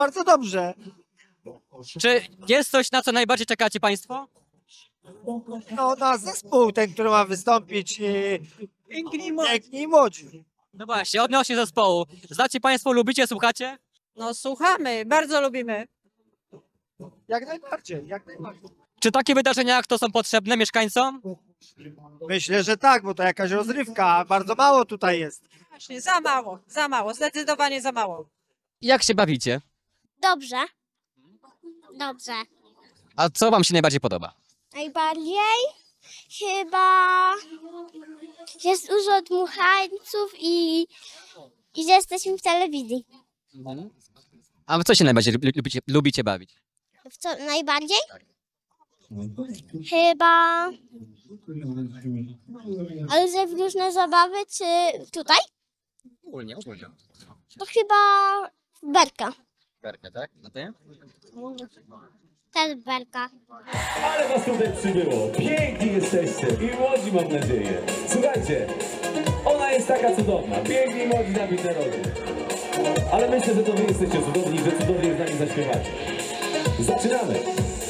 Bardzo dobrze. Czy jest coś, na co najbardziej czekacie państwo? No, na zespół ten, który ma wystąpić. Piękni i młodzi. No właśnie, odnośnie zespołu. Znacie państwo, lubicie, słuchacie? No słuchamy, bardzo lubimy. Jak najbardziej, jak najbardziej. Czy takie wydarzenia jak to są potrzebne mieszkańcom? Myślę, że tak, bo to jakaś rozrywka, a bardzo mało tutaj jest. Właśnie, za mało, zdecydowanie za mało. Jak się bawicie? Dobrze. Dobrze. A co wam się najbardziej podoba? Najbardziej chyba jest dużo dmuchańców i że jesteśmy w telewizji. A w co się najbardziej lubicie bawić? W co najbardziej? Chyba... Ale że w różne zabawy, czy tutaj? Ogólnie. To chyba berka. Berkę, tak? A ty? Też berka. Ale was tutaj przybyło. Piękni jesteście i młodzi, mam nadzieję. Słuchajcie, ona jest taka cudowna. Piękni, młodzi na narodzie. Ale myślę, że to wy jesteście cudowni, że cudownie z nami zaśpiewacie. Zaczynamy.